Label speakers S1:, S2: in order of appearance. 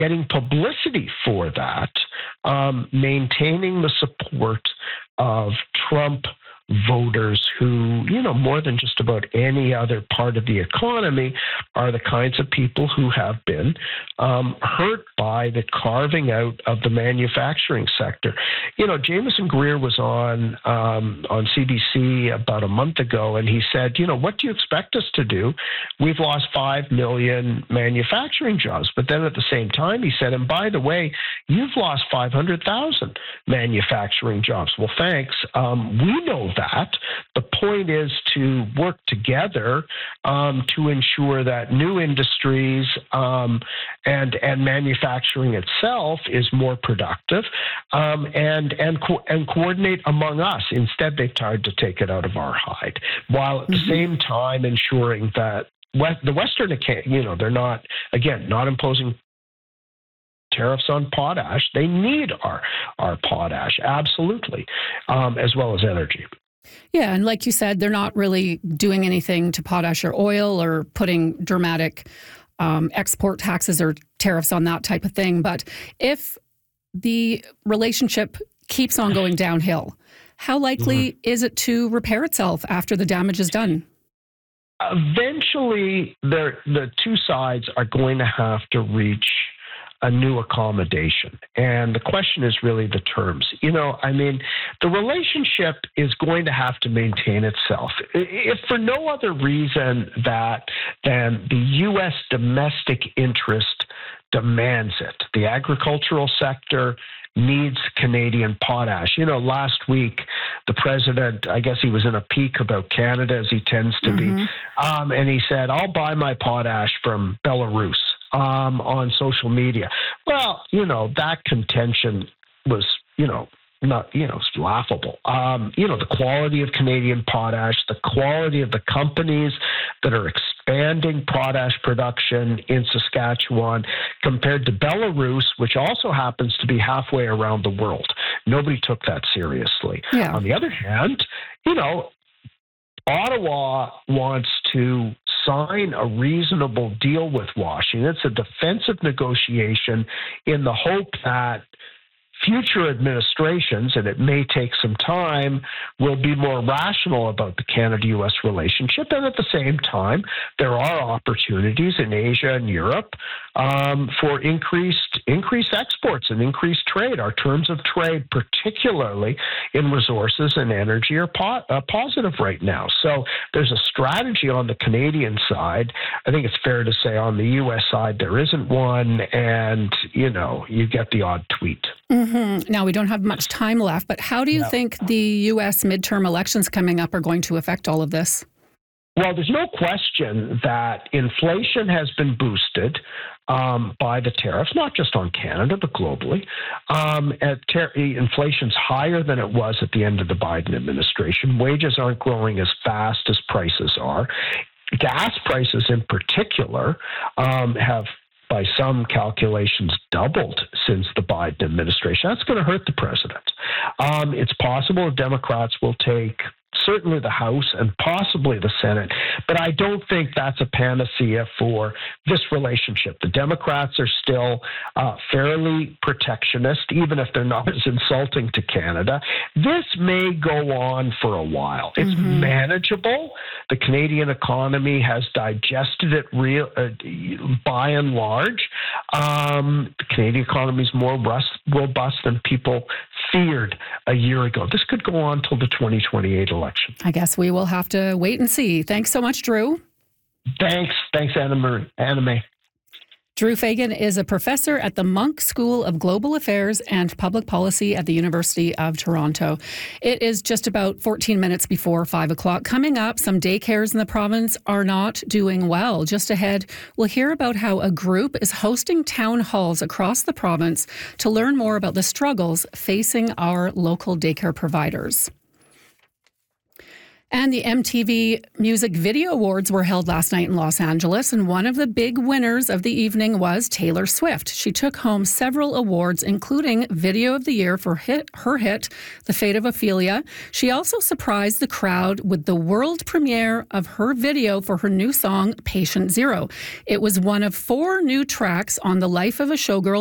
S1: getting publicity for that, maintaining the support of Trump voters who, more than just about any other part of the economy, are the kinds of people who have been hurt by the carving out of the manufacturing sector. Jameson Greer was on CBC about a month ago, and he said, what do you expect us to do? We've lost 5 million manufacturing jobs. But then at the same time, he said, and by the way, you've lost 500,000 manufacturing jobs. Well, thanks. We know that. The point is to work together to ensure that new industries and manufacturing itself is more productive and coordinate among us. Instead, they've tried to take it out of our hide, while at the same time ensuring that the Western, they're not imposing tariffs on potash. They need our potash, absolutely, as well as energy.
S2: Yeah, and like you said, they're not really doing anything to potash or oil or putting dramatic export taxes or tariffs on that type of thing. But if the relationship keeps on going downhill, how likely is it to repair itself after the damage is done?
S1: Eventually, the two sides are going to have to reach a new accommodation. And the question is really the terms. The relationship is going to have to maintain itself, if for no other reason than the U.S. domestic interest demands it. The agricultural sector needs Canadian potash. Last week, the president, I guess he was in a peak about Canada, as he tends to be, and he said, I'll buy my potash from Belarus. On social media. Well, that contention was, it's laughable. The quality of Canadian potash, the quality of the companies that are expanding potash production in Saskatchewan compared to Belarus, which also happens to be halfway around the world. Nobody took that seriously.
S2: Yeah.
S1: On the other hand, Ottawa wants to sign a reasonable deal with Washington. It's a defensive negotiation in the hope that future administrations, and it may take some time, will be more rational about the Canada-U.S. relationship. And at the same time, there are opportunities in Asia and Europe for increased exports and increased trade. Our terms of trade, particularly in resources and energy, are positive right now. So there's a strategy on the Canadian side. I think it's fair to say on the U.S. side there isn't one, and you get the odd tweet.
S2: Now, we don't have much time left, but how do you think the U.S. midterm elections coming up are going to affect all of this?
S1: Well, there's no question that inflation has been boosted by the tariffs, not just on Canada, but globally. Inflation's higher than it was at the end of the Biden administration. Wages aren't growing as fast as prices are. Gas prices in particular have, by some calculations, doubled since the Biden administration. That's going to hurt the president. It's possible the Democrats will take certainly the House and possibly the Senate, but I don't think that's a panacea for this relationship. The Democrats are still fairly protectionist, even if they're not as insulting to Canada. This may go on for a while. It's manageable. The Canadian economy has digested it by and large. The Canadian economy is more robust than people feared a year ago. This could go on till the 2028 election.
S2: I guess we will have to wait and see. Thanks so much, Drew.
S1: Thanks, Anna May.
S2: Drew Fagan is a professor at the Munk School of Global Affairs and Public Policy at the University of Toronto. It is just about 14 minutes before 5 o'clock. Coming up, some daycares in the province are not doing well. Just ahead, we'll hear about how a group is hosting town halls across the province to learn more about the struggles facing our local daycare providers. And the MTV Music Video Awards were held last night in Los Angeles, and one of the big winners of the evening was Taylor Swift. She took home several awards, including Video of the Year for her hit, The Fate of Ophelia. She also surprised the crowd with the world premiere of her video for her new song, Patient Zero. It was one of 4 new tracks on the Life of a Showgirl